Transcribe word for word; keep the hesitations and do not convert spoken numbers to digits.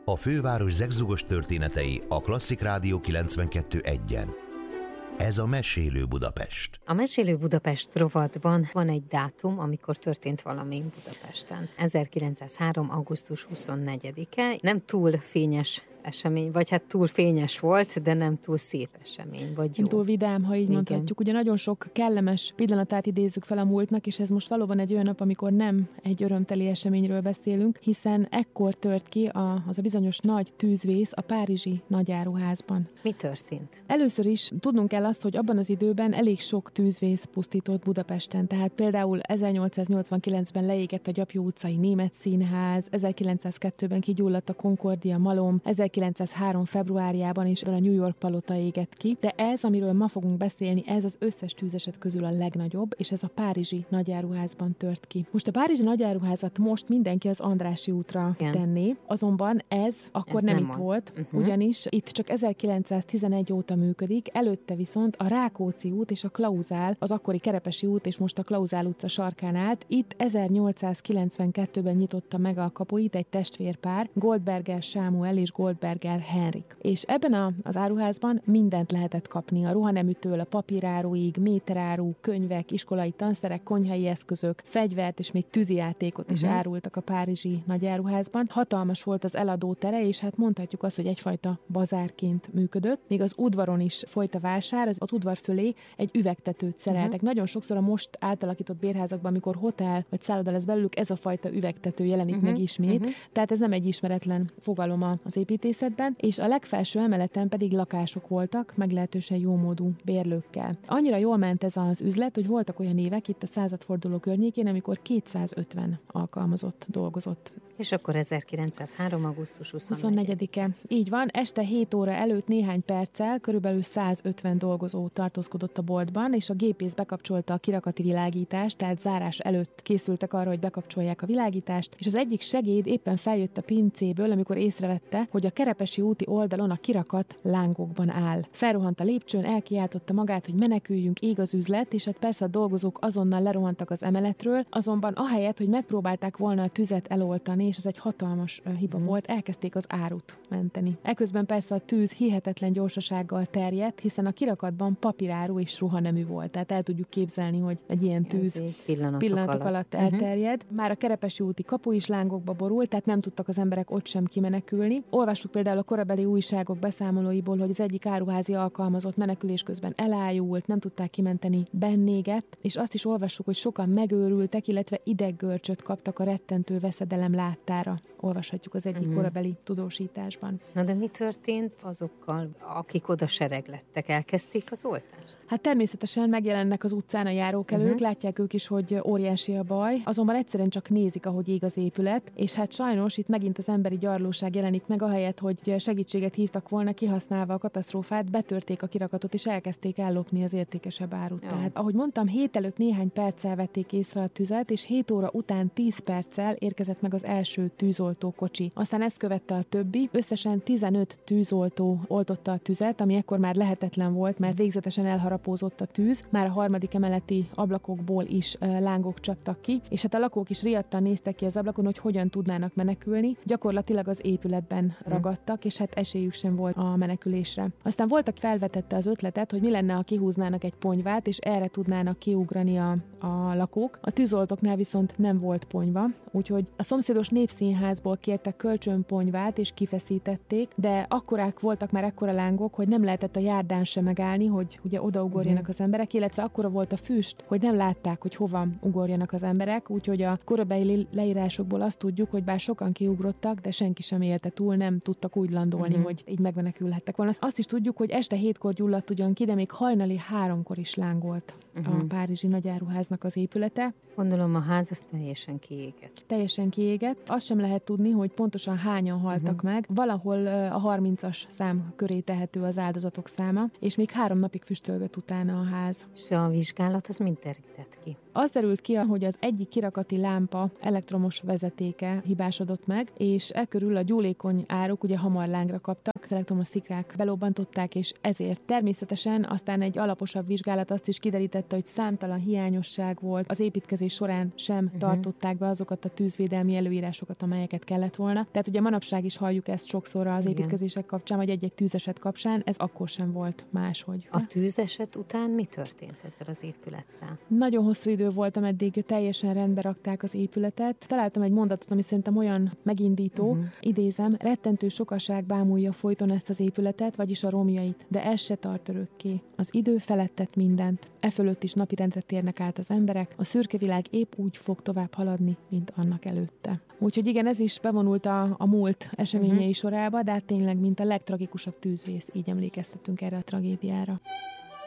A főváros zegzugos történetei a Klasszik Rádió kilencvenkettő egyen. Ez a Mesélő Budapest. A Mesélő Budapest rovatban van egy dátum, amikor történt valami Budapesten. ezerkilencszázhárom. augusztus huszonnegyedike. Nem túl fényes esemény, vagy hát túl fényes volt, de nem túl szép esemény, vagy jó. Nem túl vidám, ha így Igen. mondhatjuk. Ugye nagyon sok kellemes pillanatát idézzük fel a múltnak, és ez most valóban egy olyan nap, amikor nem egy örömteli eseményről beszélünk, hiszen ekkor tört ki a, az a bizonyos nagy tűzvész a párizsi nagyáruházban. Mi történt? Először is tudnunk kell azt, hogy abban az időben elég sok tűzvész pusztított Budapesten. Tehát például ezernyolcszáznyolcvankilencben leégett a Gyapjú utcai Német Színház, ezerkilencszázkettőben kigyulladt a Concordia malom, ezerkilencszázhárom. februárjában is a New York palota égett ki, de ez, amiről ma fogunk beszélni, ez az összes tűzeset közül a legnagyobb, és ez a párizsi nagyáruházban tört ki. Most a párizsi nagyáruházat most mindenki az Andrássy útra Igen. tenné, azonban ez akkor ez nem, nem itt az. volt, uh-huh. ugyanis itt csak ezerkilencszáztizenegy óta működik, előtte viszont a Rákóczi út és a Klauzál, az akkori Kerepesi út és most a Klauzál utca sarkán állt. Itt ezernyolcszázkilencvenkettőben nyitotta meg a kapuit egy testvérpár, Goldberger Sámuel és Goldberger Henrik. És ebben a, az áruházban mindent lehetett kapni, a ruhaneműtől a papíráruig, méteráru, könyvek, iskolai tanszerek, konyhai eszközök, fegyvert és még tűzijátékot is uh-huh. árultak a párizsi nagyáruházban. Hatalmas volt az eladó tere, és hát mondhatjuk azt, hogy egyfajta bazárként működött. Még az udvaron is folyt a vásár, az, az udvar fölé egy üvegtetőt szereltek. Uh-huh. Nagyon sokszor a most átalakított bérházakban, amikor hotel vagy szálloda lesz belőlük, ez a fajta üvegtető jelenik uh-huh. meg ismét. Uh-huh. Tehát ez nem egy ismeretlen fogalom az építészetben, és a legfelső emeleten pedig lakások voltak, meglehetősen jómódú bérlőkkel. Annyira jól ment ez az üzlet, hogy voltak olyan évek itt a századforduló környékén, amikor kétszázötven alkalmazott dolgozott. És akkor ezerkilencszázhárom. augusztus huszonnegyedike. Így van, este hét óra előtt néhány perccel körülbelül százötven dolgozó tartózkodott a boltban, és a gépész bekapcsolta a kirakati világítást, tehát zárás előtt készültek arra, hogy bekapcsolják a világítást, és az egyik segéd éppen feljött a pincéből, amikor észrevette, hogy a Kerepesi úti oldalon a kirakat lángokban áll. Felrohant a lépcsőn, elkiáltotta magát, hogy meneküljünk, ég az üzlet, és hát persze a dolgozók azonnal lerohantak az emeletről, azonban ahelyett, hogy megpróbálták volna a tüzet eloltani, és ez egy hatalmas uh, hiba mm. volt, elkezdték az árut menteni. Eközben persze a tűz hihetetlen gyorsasággal terjedt, hiszen a kirakatban papíráru és ruhanemű volt. Tehát el tudjuk képzelni, hogy egy ilyen tűz pillanatok, pillanatok alatt, alatt elterjed. Uh-huh. Már a Kerepesi úti kapu is lángokba borult, tehát nem tudtak az emberek ott sem kimenekülni. Olvassuk például a korabeli újságok beszámolóiból, hogy az egyik áruházi alkalmazott menekülés közben elájult, nem tudták kimenteni, bennégett, és azt is olvassuk, hogy sokan megőrültek, illetve ideggörcsöt kaptak a rettentő veszedelem láttára. Olvashatjuk az egyik uh-huh. korabeli tudósításban. Na de mi történt azokkal, akik oda sereglettek? Elkezdték az oltást? Hát természetesen megjelennek az utcán a járókelők, uh-huh. látják ők is, hogy óriási a baj, azonban egyszerűen csak nézik, ahogy ég az épület, és hát sajnos itt megint az emberi gyarlóság jelenik meg, ahelyett, hogy segítséget hívtak volna, kihasználva a katasztrófát, betörték a kirakatot, és elkezdték ellopni az értékesebb árut. Ja. Tehát, ahogy mondtam, hét előtt néhány perccel vették észre a tüzet, és hét óra után tíz perccel érkezett meg az első tűzoltó kocsi. Aztán ezt követte a többi, összesen tizenöt tűzoltó oltotta a tüzet, ami ekkor már lehetetlen volt, mert végzetesen elharapózott a tűz, már a harmadik emeleti ablakokból is uh, lángok csaptak ki, és hát a lakók is riadtan néztek ki az ablakon, hogy hogyan tudnának menekülni. Gyakorlatilag az épületben ragadtak, és hát esélyük sem volt a menekülésre. Aztán voltak felvetette az ötletet, hogy mi lenne, ha kihúznának egy ponyvát, és erre tudnának kiugrani a, a lakók. A tűzoltóknál viszont nem volt ponyva, úgyhogy a szomszédos népszínházból kértek kölcsönponyvát, és kifeszítették, de akkorák voltak már ekkora lángok, hogy nem lehetett a járdán sem megállni, hogy ugye odaugorjanak uh-huh. az emberek, illetve akkora volt a füst, hogy nem látták, hogy hova ugorjanak az emberek, úgyhogy a korabeli leírásokból azt tudjuk, hogy bár sokan kiugrottak, de senki sem élte túl, nem tudtak úgy landolni, uh-huh. hogy így megmenekülhettek volna. Azt is tudjuk, hogy este hétkor gyulladt ugyan ki, de még hajnali háromkor is lángolt uh-huh. a párizsi nagyáruháznak az épülete. Gondolom a ház az teljesen kiégett. Teljesen kiégett. Azt sem lehet tudni, hogy pontosan hányan haltak uh-huh. meg. Valahol a harmincas szám köré tehető az áldozatok száma, és még három napig füstölgött utána a ház. És a vizsgálat az mind derített ki? Az derült ki, hogy az egyik kirakati lámpa elektromos vezetéke hibásodott meg, és e körül a gyúlékony áruk ugye hamar lángra kaptak, az elektromos szikrák belobbantották, és ezért természetesen aztán egy alaposabb vizsgálat azt is kiderítette, hogy számtalan hiányosság volt, az építkezés során sem uh-huh. tartották be azokat a tűzvédelmi előírásokat, amelyeket intézkedéseket kellett volna. Tehát ugye manapság is halljuk ezt sokszor az Igen. építkezések kapcsán, vagy egy-egy tűzeset kapcsán, ez akkor sem volt máshogy. A tűzeset után mi történt ezzel az épülettel? Nagyon hosszú idő volt, ameddig teljesen rendbe rakták az épületet. Találtam egy mondatot, ami szerintem olyan megindító, uh-huh. idézem, rettentő sokaság bámulja folyton ezt az épületet, vagyis a romjait, de ez se tart örökké. Az idő felettett mindent. E fölött is napirendre térnek át az emberek, a szürke világ épp úgy fog tovább haladni, mint annak előtte. Úgyhogy igen, ez is bevonult a, a múlt eseményei uh-huh. sorába, de hát tényleg, mint a legtragikusabb tűzvész, így emlékeztetünk erre a tragédiára.